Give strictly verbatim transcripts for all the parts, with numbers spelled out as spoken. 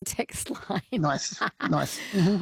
text line. Nice, nice.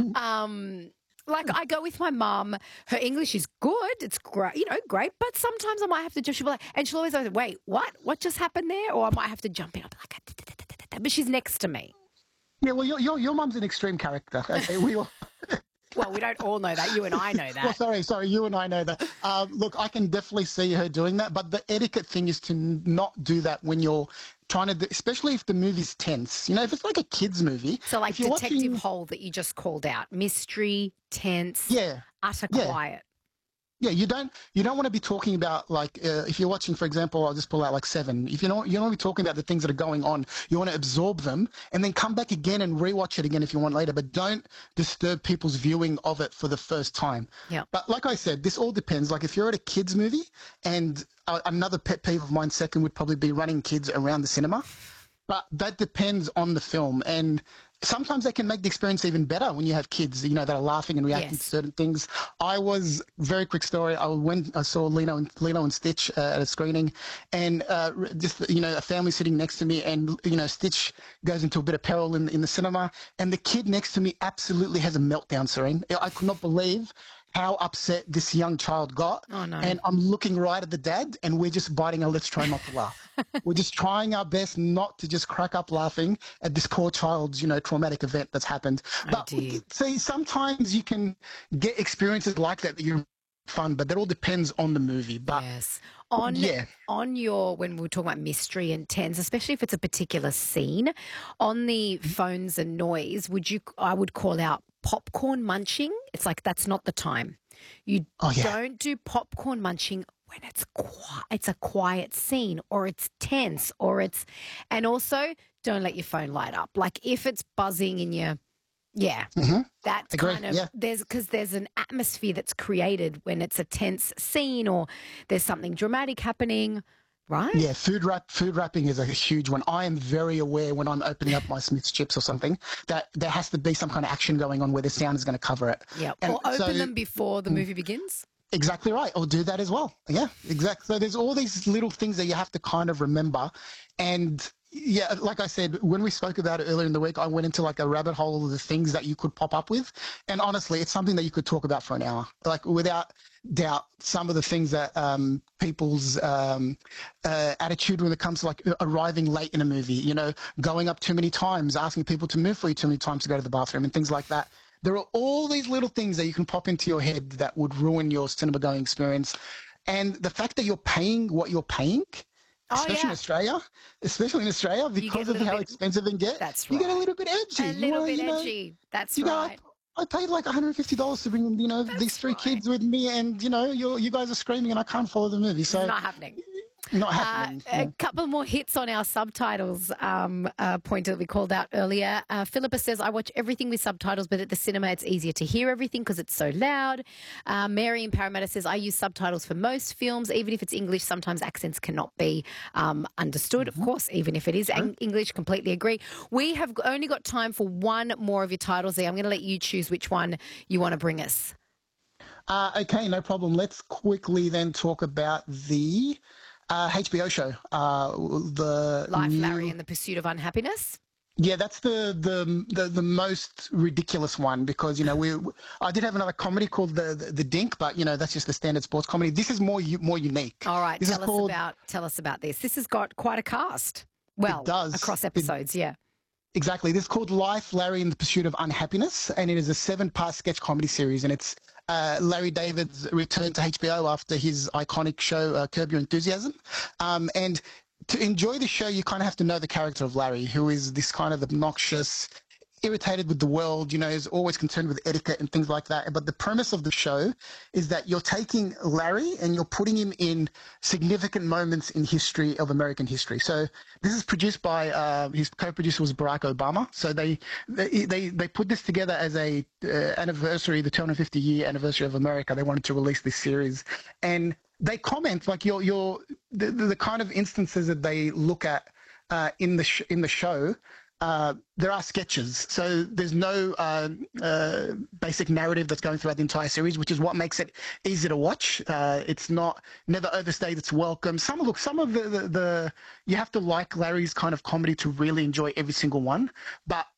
um, like I go with my mum. Her English is good. It's great, you know, great. But sometimes I might have to just, she'll be like, and she'll always go, wait, what? What just happened there? Or I might have to jump in. I'll be like, but she's next to me. Yeah, well, your your, your mum's an extreme character. Okay, we all... Well, we don't all know that. You and I know that. Well, sorry, sorry, you and I know that. Um, look, I can definitely see her doing that, but the etiquette thing is to not do that when you're trying to, do, especially if the movie's tense. You know, if it's like a kid's movie. So like if Detective watching... Hole that you just called out, mystery, tense, yeah, utter yeah. quiet. Yeah, you don't you don't want to be talking about, like, uh, if you're watching, for example, I'll just pull out like Seven. If you don't, you don't want to be talking about the things that are going on. You want to absorb them and then come back again and rewatch it again if you want later. But don't disturb people's viewing of it for the first time. Yeah. But like I said, this all depends. Like if you're at a kids movie, and uh, another pet peeve of mine, second, would probably be running kids around the cinema. But that depends on the film, and sometimes they can make the experience even better when you have kids, you know, that are laughing and reacting Yes. to certain things. I was, very quick story, I went, I saw Lilo and, Lilo and Stitch uh, at a screening, and uh, just, you know, a family sitting next to me, and, you know, Stitch goes into a bit of peril in, in the cinema, and the kid next to me absolutely has a meltdown, Serene. I could not believe how upset this young child got. Oh, no. And I'm looking right at the dad, and we're just biting our lips trying not to laugh. We're just trying our best not to just crack up laughing at this poor child's, you know, traumatic event that's happened. Oh, but dear. see, sometimes you can get experiences like that that you're fun, but that all depends on the movie. But Yes. On yeah. on your, when we're talking about mystery and tense, especially if it's a particular scene, on the phones and noise, would you, I would call out popcorn munching. It's like, that's not the time. You Oh, yeah. don't do popcorn munching when it's qui- it's a quiet scene, or it's tense, or it's, and also don't let your phone light up. Like if it's buzzing in your, yeah, Mm-hmm. that's Agree, kind of, yeah. there's, because there's an atmosphere that's created when it's a tense scene or there's something dramatic happening, right? Yeah, food wrap, food wrapping is a huge one. I am very aware when I'm opening up my Smith's chips or something that there has to be some kind of action going on where the sound is going to cover it. Yeah, And or open so- them before the movie begins. Exactly right. Or do that as well. Yeah, exactly. So there's all these little things that you have to kind of remember. And yeah, like I said, when we spoke about it earlier in the week, I went into like a rabbit hole of the things that you could pop up with. And honestly, it's something that you could talk about for an hour. Like without doubt, some of the things that um, people's um, uh, attitude when it comes to like arriving late in a movie, you know, going up too many times, asking people to move for you too many times to go to the bathroom and things like that. There are all these little things that you can pop into your head that would ruin your cinema going experience. And the fact that you're paying what you're paying, Oh, especially yeah. in Australia, especially in Australia, get because a of little how bit- expensive it gets, That's you get a right. little bit edgy. A You little know, bit you know, edgy. That's you know, right. I, I paid like one hundred fifty dollars to bring, you know, these three right. kids with me, and, you know, you you guys are screaming and I can't follow the movie. So It's not happening. not Uh, happening. a Yeah. couple more hits on our subtitles um, uh, point that we called out earlier. Uh, Philippa says, I watch everything with subtitles, but at the cinema it's easier to hear everything because it's so loud. Uh, Mary in Parramatta says, I use subtitles for most films. Even if it's English, sometimes accents cannot be um, understood, of course, even if it is ang- English. Completely agree. We have only got time for one more of your titles there. I'm going to let you choose which one you want to bring us. Uh, okay, no problem. Let's quickly then talk about the uh, H B O show. Uh, the Life, new- Larry, and the Pursuit of Unhappiness. Yeah, that's the, the the the most ridiculous one because you know we I did have another comedy called the the, the Dink, but you know that's just the standard sports comedy. This is more u- more unique. All right, This is tell us called- about tell us about this. This has got quite a cast. Well, It does. across It- episodes, yeah. Exactly. This is called Life, Larry and the Pursuit of Unhappiness, and it is a seven-part sketch comedy series, and it's uh, Larry David's return to H B O after his iconic show, uh, Curb Your Enthusiasm. Um, and to enjoy the show, you kind of have to know the character of Larry, who is this kind of obnoxious, irritated with the world, you know, is always concerned with etiquette and things like that. But the premise of the show is that you're taking Larry and you're putting him in significant moments in history of American history. So this is produced by, uh, his co-producer was Barack Obama. So they, they, they, they put this together as a uh, anniversary, the two hundred fifty year anniversary of America. They wanted to release this series. And they comment like your, your, the, the, the kind of instances that they look at, uh, in the, sh- in the show, uh, there are sketches. So there's no uh, uh, basic narrative that's going throughout the entire series, which is what makes it easy to watch. Uh, it's not never overstayed its welcome. Some look, some of the, the, the you have to like Larry's kind of comedy to really enjoy every single one. But